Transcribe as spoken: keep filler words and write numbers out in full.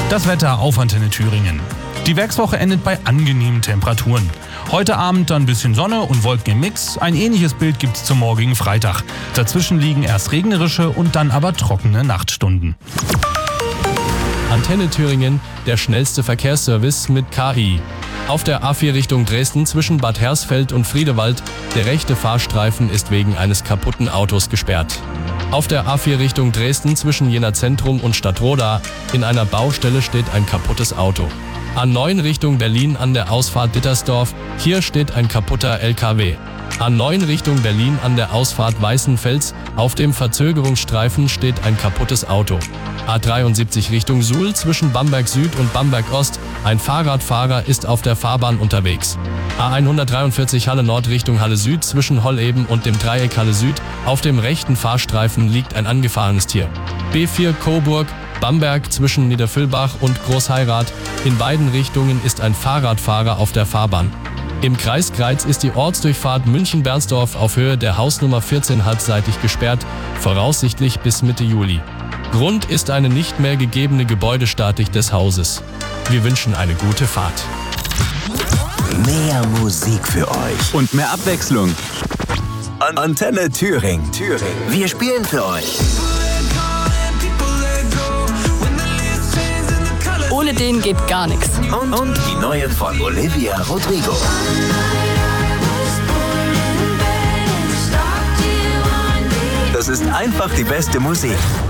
Das Wetter auf Antenne Thüringen. Die Werkswoche endet bei angenehmen Temperaturen. Heute Abend dann ein bisschen Sonne und Wolken im Mix. Ein ähnliches Bild gibt's zum morgigen Freitag. Dazwischen liegen erst regnerische und dann aber trockene Nachtstunden. Antenne Thüringen, der schnellste Verkehrsservice mit K I. Auf der A vier Richtung Dresden zwischen Bad Hersfeld und Friedewald, der rechte Fahrstreifen ist wegen eines kaputten Autos gesperrt. Auf der A vier Richtung Dresden zwischen Jena Zentrum und Stadtroda, in einer Baustelle steht ein kaputtes Auto. A neun Richtung Berlin an der Ausfahrt Dittersdorf, hier steht ein kaputter L K W. A neun Richtung Berlin an der Ausfahrt Weißenfels, auf dem Verzögerungsstreifen steht ein kaputtes Auto. A dreiundsiebzig Richtung Suhl zwischen Bamberg Süd und Bamberg Ost, ein Fahrradfahrer ist auf der Fahrbahn unterwegs. A hundertdreiundvierzig Halle Nord Richtung Halle Süd zwischen Holleben und dem Dreieck Halle Süd, auf dem rechten Fahrstreifen liegt ein angefahrenes Tier. B vier Coburg, Bamberg zwischen Niederfüllbach und Großheirat, in beiden Richtungen ist ein Fahrradfahrer auf der Fahrbahn. Im Kreis Greiz ist die Ortsdurchfahrt München-Bernsdorf auf Höhe der Hausnummer vierzehn halbseitig gesperrt, voraussichtlich bis Mitte Juli. Grund ist eine nicht mehr gegebene Gebäudestatik des Hauses. Wir wünschen eine gute Fahrt. Mehr Musik für euch und mehr Abwechslung. An Antenne Thüringen. Thüringen. Wir spielen für euch. Ohne den geht gar nichts. Und, und die neue von Olivia Rodrigo. Das ist einfach die beste Musik.